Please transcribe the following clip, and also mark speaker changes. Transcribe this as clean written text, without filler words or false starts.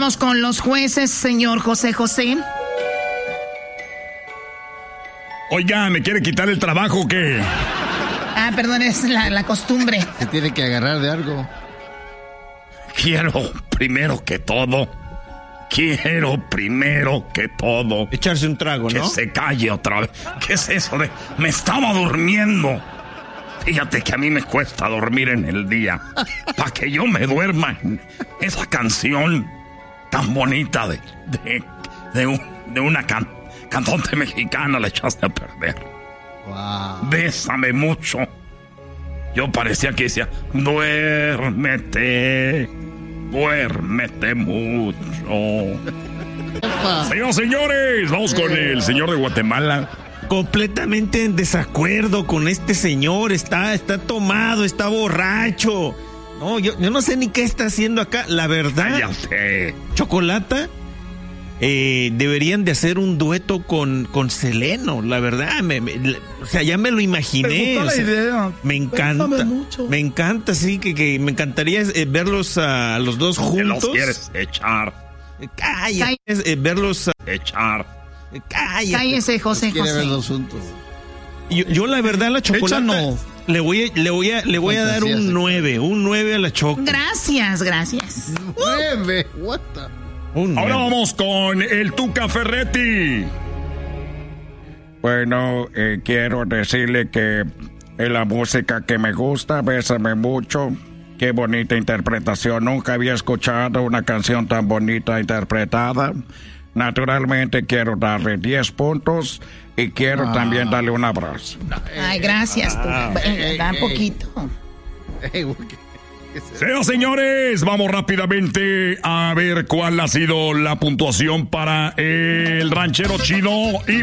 Speaker 1: vamos con los jueces, señor José José.
Speaker 2: Oiga, ¿me quiere quitar el trabajo o qué?
Speaker 1: Ah, perdón, es la costumbre.
Speaker 3: Se tiene que agarrar de algo.
Speaker 2: Quiero primero que todo
Speaker 4: echarse un trago, ¿no?
Speaker 2: Que se calle otra vez. ¿Qué es eso de me estaba durmiendo? Fíjate que a mí me cuesta dormir en el día. Para que yo me duerma en esa canción tan bonita de una cantante mexicana la echaste a perder.
Speaker 3: Wow.
Speaker 2: Bésame mucho. Yo parecía que decía, duérmete mucho. Señores, vamos con el señor de Guatemala.
Speaker 4: Completamente en desacuerdo con este señor. Está tomado, está borracho. No, yo no sé ni qué está haciendo acá. La verdad,
Speaker 2: Ya sé.
Speaker 4: Chocolata, deberían de hacer un dueto con Seleno. La verdad, o sea, ya me lo imaginé.
Speaker 5: Me gusta la idea.
Speaker 4: Me encanta.
Speaker 5: Mucho.
Speaker 4: Me encanta, sí, que me encantaría verlos a los dos juntos.
Speaker 2: ¿Qué los quieres echar?
Speaker 4: Cállate. Verlos
Speaker 2: Echar.
Speaker 1: Cállese, José
Speaker 3: Quiere
Speaker 1: José.
Speaker 3: verlos juntos.
Speaker 4: Yo la verdad, la Chocolata
Speaker 5: no.
Speaker 4: le voy a dar un 9 a la Choco.
Speaker 1: Gracias.
Speaker 3: 9. What the?
Speaker 2: Ahora vamos con el Tuca Ferretti.
Speaker 6: Bueno, quiero decirle que es la música que me gusta, bésame mucho. Qué bonita interpretación, nunca había escuchado una canción tan bonita interpretada. Naturalmente quiero darle 10 puntos y quiero también darle un abrazo.
Speaker 1: Ay, gracias. Da poquito.
Speaker 2: Señores, vamos rápidamente a ver cuál ha sido la puntuación para el ranchero chido y